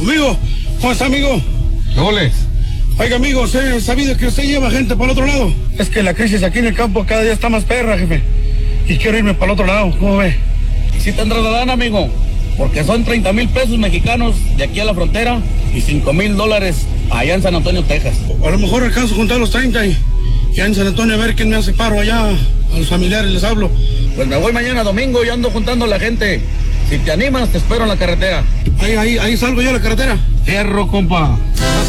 Amigo, ¿cómo está, amigo? ¿Qué ole? Oiga, amigo, ¿se ha sabido que usted lleva gente para el otro lado? Es que la crisis aquí en el campo cada día está más perra, jefe. Y quiero irme para el otro lado, ¿cómo ve? Y si tendrás la lana, amigo, porque son 30,000 pesos mexicanos de aquí a la frontera y $5,000 allá en San Antonio, Texas. A lo mejor alcanzo a juntar los 30 y ya en San Antonio a ver quién me hace paro allá. A los familiares les hablo. Pues me voy mañana domingo y ando juntando a la gente. Si te animas, te espero en la carretera. Ahí salgo yo a la carretera. Fierro, compa.